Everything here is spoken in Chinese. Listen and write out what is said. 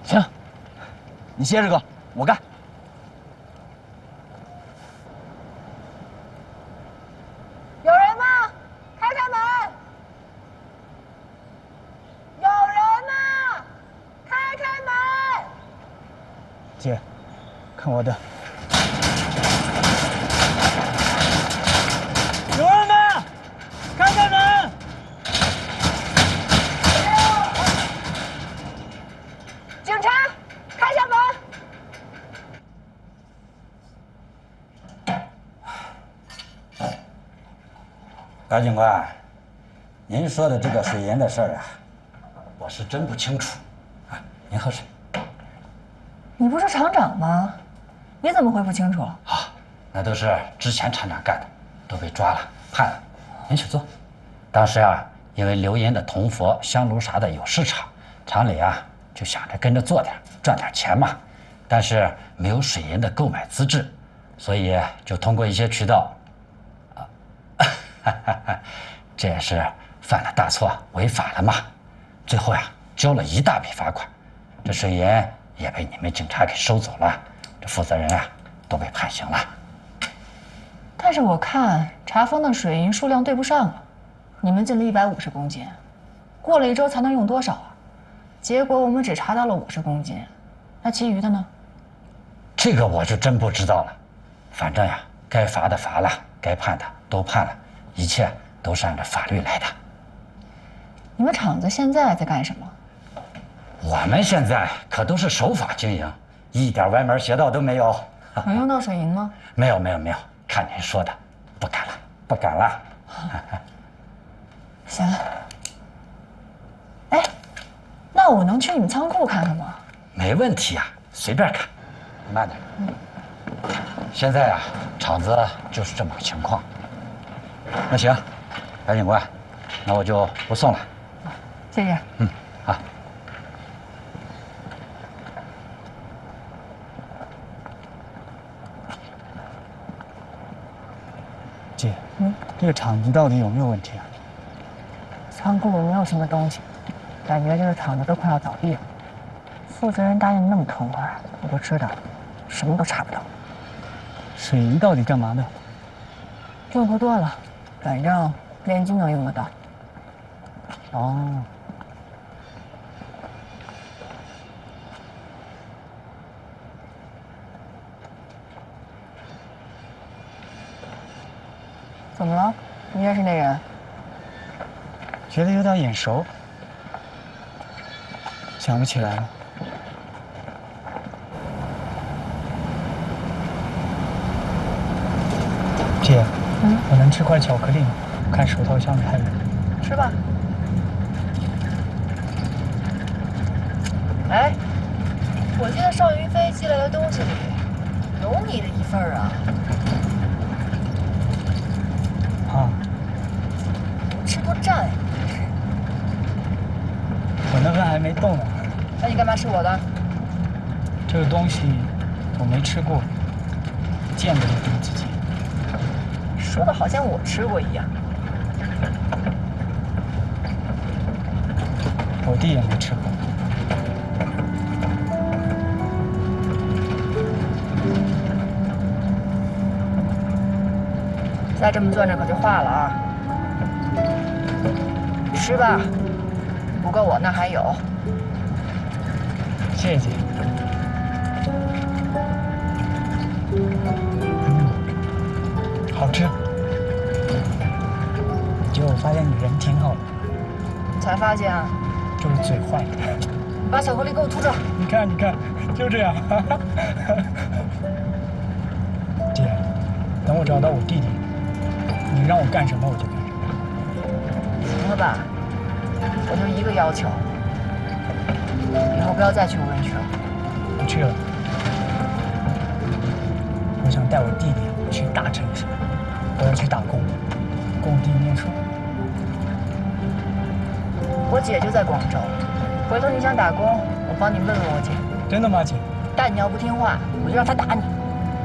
行，你歇着，哥，我干。 有人吗？开开门！有人吗？开开门！ 姐，看我的。 有人吗？开开门！ 警察，开下门！ 白警官，您说的这个水银的事儿啊，我是真不清楚。啊，您喝水。 你不是厂长吗？你怎么会不清楚？ 啊，那都是之前厂长干的，都被抓了，判了。您请坐。当时啊，因为流银的铜佛、香炉啥的有市场，厂里啊就想着跟着做点，赚点钱嘛。但是没有水银的购买资质，所以就通过一些渠道，这也是犯了大错，违法了嘛。最后呀，交了一大笔罚款，这水银也被你们警察给收走了，这负责人啊都被判刑了。 但是我看查封的水银数量对不上啊，你们进了150公斤，过了1周才能用多少啊？结果我们只查到了50公斤，那其余的呢？ 这个我就真不知道了，反正呀，该罚的罚了，该判的都判了，一切都是按照法律来的。 你们厂子现在在干什么？ 我们现在可都是守法经营，一点歪门邪道都没有。 有用到水银吗？ 没有，看您说的，不敢了，不敢了。 行了。哎，那我能去你们仓库看看吗？ 没问题呀，随便看。慢点。现在啊，厂子就是这么个情况。那行，白警官，那我就不送了。 谢谢。 好。 姐，这个厂子到底有没有问题啊？ 仓库里没有什么东西，感觉这个厂子都快要倒闭了。负责人答应那么痛快，我就知道什么都查不到。 水银到底干嘛的？ 用不多了，反正炼金能用得到。 哦， 怎么了？你认识那人？ 觉得有点眼熟，想不起来了。姐，我能吃块巧克力吗？看手套香太远。 吃吧。哎，我记得邵云飞寄来的东西里有你的一份儿啊。 啊， 吃多占呀！ 我那份还没动呢。 那你干嘛吃我的？ 这个东西我没吃过，见过就第一次见。 说的好像我吃过一样。 我弟也没吃过。 再这么攥着可就化了啊！吃吧，不够我那还有。 谢谢姐。好吃。结果我发现你人挺好的， 才发现啊， 就是嘴坏。 你把巧克力给我吐着。 你看，就这样。姐，等我找到我弟弟，你让我干什么我就干什么。 行了吧？我就一个要求，以后不要再去无人区了。 不去了。我想带我弟弟去大城市，我要去打工，供弟念书。 我姐就在广州，回头你想打工，我帮你问问我姐。 真的吗，姐？ 但你要不听话，我就让她打你。